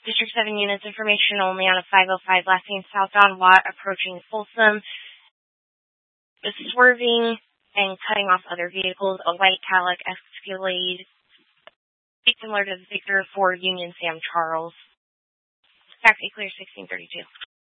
District 7 units, information only on a 505 last name South Don Watt approaching Folsom, swerving and cutting off other vehicles, a white Cadillac Escalade, similar to the Victor Ford Union Sam Charles. Taxi clear 1632.